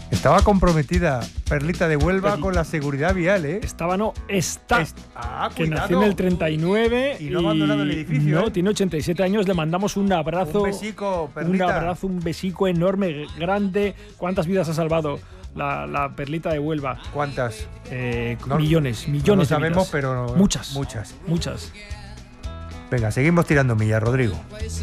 Estaba comprometida Perlita de Huelva Pero- con la seguridad vial, ¿eh? Estaba, no, está. Que Cuidado. nació en el 39 Y no ha abandonado el edificio, No, ¿eh? tiene 87 años. Le mandamos un abrazo. Un besico, Un Perlita. abrazo, un besico enorme, grande. ¿Cuántas vidas ha salvado la Perlita de Huelva? ¿Cuántas? No- Millones No lo de sabemos, vidas. pero Muchas. Muchas. Muchas. Venga, seguimos tirando millas, Rodrigo.